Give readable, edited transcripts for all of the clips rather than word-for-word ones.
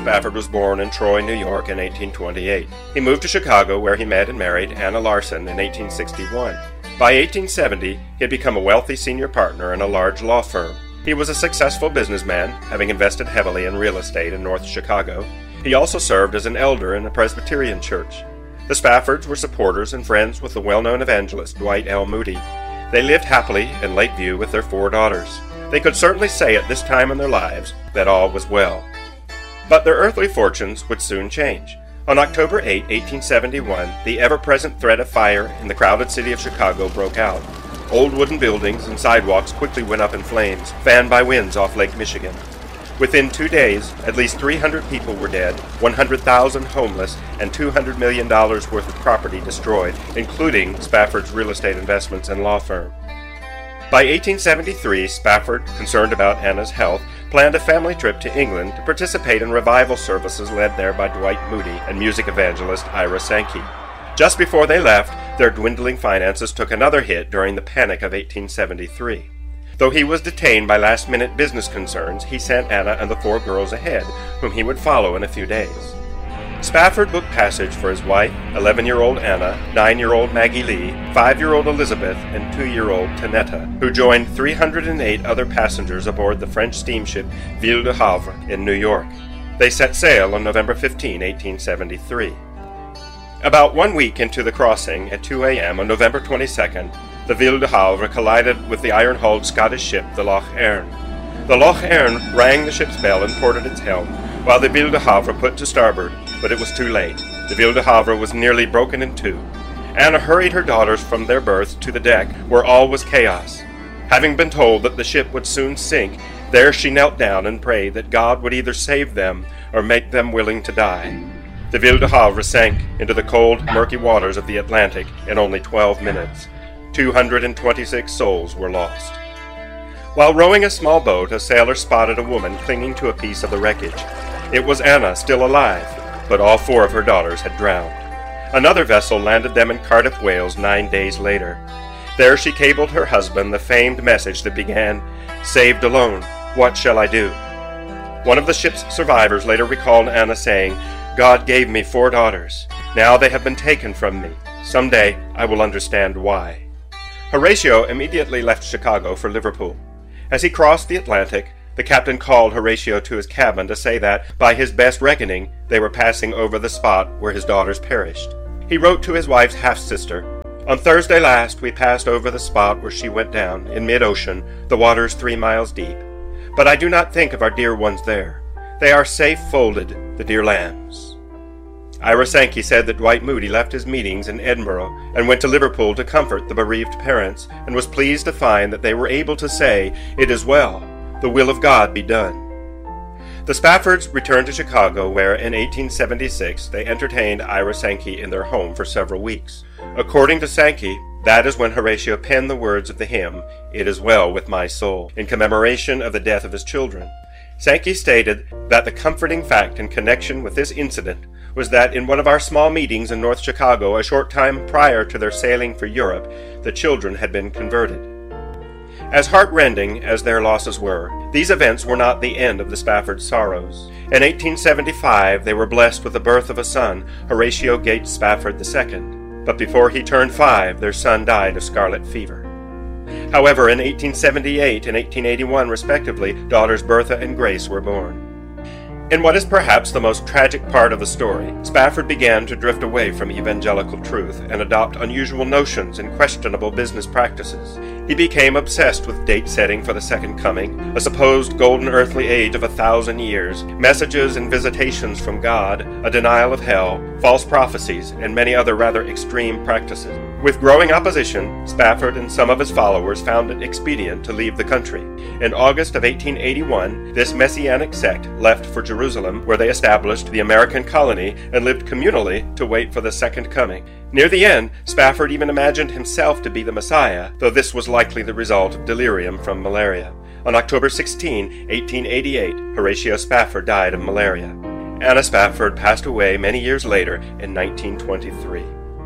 Spafford was born in Troy, New York in 1828. He moved to Chicago, where he met and married Anna Larson in 1861. By 1870, he had become a wealthy senior partner in a large law firm. He was a successful businessman, having invested heavily in real estate in North Chicago. He also served as an elder in a Presbyterian church. The Spaffords were supporters and friends with the well-known evangelist Dwight L. Moody. They lived happily in Lakeview with their 4 daughters. They could certainly say at this time in their lives that all was well. But their earthly fortunes would soon change. On October 8, 1871, the ever-present threat of fire in the crowded city of Chicago broke out. Old wooden buildings and sidewalks quickly went up in flames, fanned by winds off Lake Michigan. Within 2 days, at least 300 people were dead, 100,000 homeless, and $200 million worth of property destroyed, including Spafford's real estate investments and law firm. By 1873, Spafford, concerned about Anna's health, planned a family trip to England to participate in revival services led there by Dwight Moody and music evangelist Ira Sankey. Just before they left, their dwindling finances took another hit during the Panic of 1873. Though he was detained by last-minute business concerns, he sent Anna and the 4 girls ahead, whom he would follow in a few days. Spafford booked passage for his wife, 11-year-old Anna, 9-year-old Maggie Lee, 5-year-old Elizabeth, and 2-year-old Tanetta, who joined 308 other passengers aboard the French steamship Ville de Havre in New York. They set sail on November 15, 1873. About 1 week into the crossing, at 2 a.m. on November 22nd, the Ville de Havre collided with the iron-hulled Scottish ship, the Loch Earn. The Loch Earn rang the ship's bell and ported its helm, while the Ville de Havre put to starboard, but it was too late. The Ville de Havre was nearly broken in 2. Anna hurried her daughters from their berths to the deck, where all was chaos. Having been told that the ship would soon sink, there she knelt down and prayed that God would either save them or make them willing to die. The Ville de Havre sank into the cold, murky waters of the Atlantic in only 12 minutes. 226 souls were lost. While rowing a small boat, a sailor spotted a woman clinging to a piece of the wreckage. It was Anna, still alive, but all 4 of her daughters had drowned. Another vessel landed them in Cardiff, Wales, 9 days later. There she cabled her husband the famed message that began, "Saved alone, what shall I do?" One of the ship's survivors later recalled Anna saying, "God gave me 4 daughters. Now they have been taken from me. Someday I will understand why." Horatio immediately left Chicago for Liverpool. As he crossed the Atlantic, the captain called Horatio to his cabin to say that, by his best reckoning, they were passing over the spot where his daughters perished. He wrote to his wife's half-sister, "On Thursday last we passed over the spot where she went down, in mid-ocean, the waters 3 miles deep. But I do not think of our dear ones there. They are safe folded, the dear lambs." Ira Sankey said that Dwight Moody left his meetings in Edinburgh and went to Liverpool to comfort the bereaved parents, and was pleased to find that they were able to say, "It is well, the will of God be done." The Spaffords returned to Chicago, where in 1876 they entertained Ira Sankey in their home for several weeks. According to Sankey, that is when Horatio penned the words of the hymn, "It is well with my soul," in commemoration of the death of his children. Sankey stated that the comforting fact in connection with this incident was that in one of our small meetings in North Chicago a short time prior to their sailing for Europe, the children had been converted. As heart-rending as their losses were, these events were not the end of the Spaffords' sorrows. In 1875 they were blessed with the birth of a son, Horatio Gates Spafford II, but before he turned 5, their son died of scarlet fever. However, in 1878 and 1881 respectively, daughters Bertha and Grace were born. In what is perhaps the most tragic part of the story, Spafford began to drift away from evangelical truth and adopt unusual notions and questionable business practices. He became obsessed with date-setting for the Second Coming, a supposed golden earthly age of 1,000 years, messages and visitations from God, a denial of hell, false prophecies, and many other rather extreme practices. With growing opposition, Spafford and some of his followers found it expedient to leave the country. In August of 1881, this messianic sect left for Jerusalem, where they established the American colony and lived communally to wait for the Second Coming. Near the end, Spafford even imagined himself to be the Messiah, though this was likely the result of delirium from malaria. On October 16, 1888, Horatio Spafford died of malaria. Anna Spafford passed away many years later in 1923.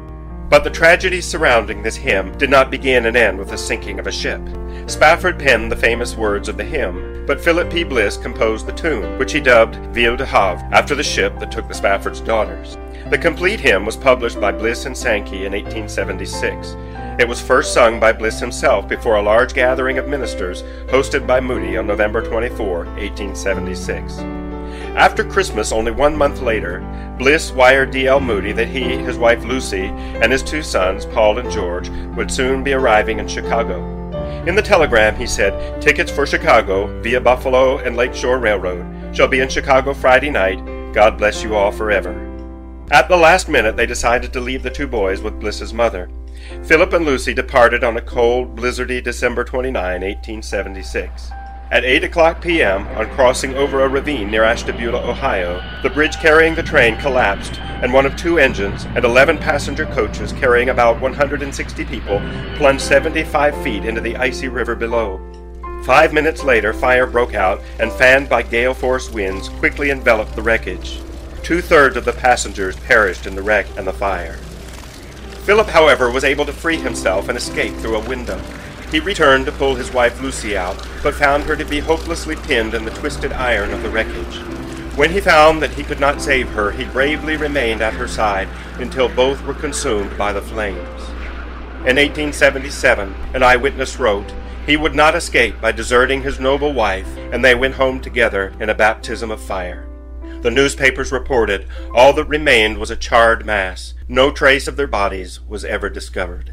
But the tragedy surrounding this hymn did not begin and end with the sinking of a ship. Spafford penned the famous words of the hymn, but Philip P. Bliss composed the tune, which he dubbed Ville de Havre, after the ship that took the Spafford's daughters. The complete hymn was published by Bliss and Sankey in 1876. It was first sung by Bliss himself before a large gathering of ministers hosted by Moody on November 24, 1876. After Christmas, only 1 month later, Bliss wired D.L. Moody that he, his wife Lucy, and his 2 sons, Paul and George, would soon be arriving in Chicago. In the telegram, he said, "Tickets for Chicago, via Buffalo and Lakeshore Railroad, shall be in Chicago Friday night. God bless you all forever." At the last minute, they decided to leave the 2 boys with Bliss's mother. Philip and Lucy departed on a cold, blizzardy December 29, 1876. At 8:00 p.m., on crossing over a ravine near Ashtabula, Ohio, the bridge carrying the train collapsed, and one of 2 engines and 11 passenger coaches carrying about 160 people plunged 75 feet into the icy river below. 5 minutes later, fire broke out, and fanned by gale-force winds, quickly enveloped the wreckage. 2/3 of the passengers perished in the wreck and the fire. Philip, however, was able to free himself and escape through a window. He returned to pull his wife Lucy out, but found her to be hopelessly pinned in the twisted iron of the wreckage. When he found that he could not save her, he bravely remained at her side until both were consumed by the flames. In 1877, an eyewitness wrote, "He would not escape by deserting his noble wife, and they went home together in a baptism of fire." The newspapers reported all that remained was a charred mass. No trace of their bodies was ever discovered.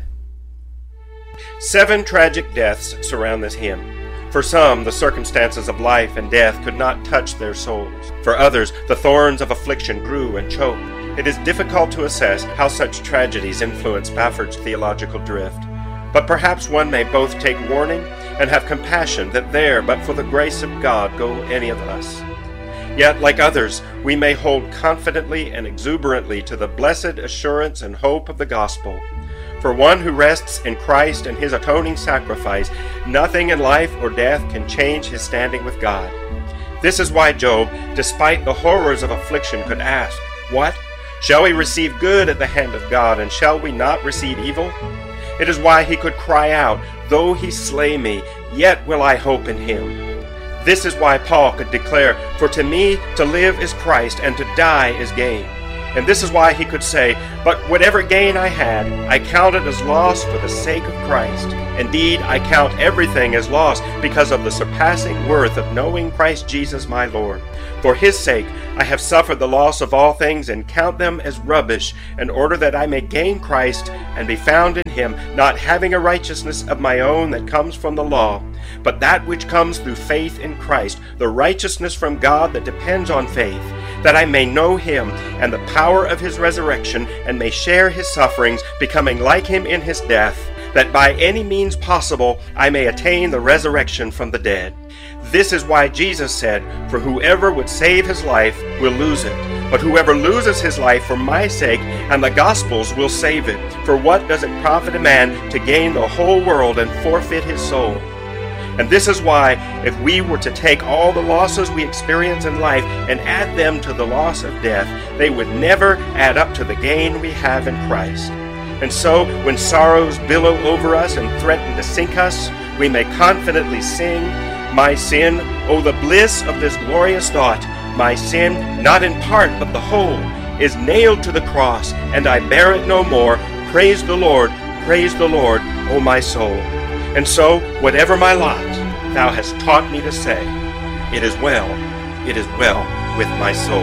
7 tragic deaths surround this hymn. For some, the circumstances of life and death could not touch their souls. For others, the thorns of affliction grew and choked. It is difficult to assess how such tragedies influence Spafford's theological drift. But perhaps one may both take warning and have compassion that there, but for the grace of God, go any of us. Yet, like others, we may hold confidently and exuberantly to the blessed assurance and hope of the gospel. For one who rests in Christ and his atoning sacrifice, nothing in life or death can change his standing with God. This is why Job, despite the horrors of affliction, could ask, "What? Shall we receive good at the hand of God, and shall we not receive evil?" It is why he could cry out, "Though he slay me, yet will I hope in him." This is why Paul could declare, "For to me to live is Christ, and to die is gain." And this is why he could say, "But whatever gain I had, I counted as loss for the sake of Christ. Indeed, I count everything as loss because of the surpassing worth of knowing Christ Jesus my Lord. For his sake I have suffered the loss of all things, and count them as rubbish, in order that I may gain Christ and be found in him, not having a righteousness of my own that comes from the law, but that which comes through faith in Christ, the righteousness from God that depends on faith, that I may know him and the power of his resurrection, and may share his sufferings, becoming like him in his death, that by any means possible I may attain the resurrection from the dead." This is why Jesus said, "For whoever would save his life will lose it, but whoever loses his life for my sake and the gospel's will save it. For what does it profit a man to gain the whole world and forfeit his soul?" And this is why, if we were to take all the losses we experience in life and add them to the loss of death, they would never add up to the gain we have in Christ. And so, when sorrows billow over us and threaten to sink us, we may confidently sing, "My sin, oh the bliss of this glorious thought, my sin, not in part but the whole, is nailed to the cross, and I bear it no more. Praise the Lord, O my soul." And so, whatever my lot, thou hast taught me to say, it is well with my soul.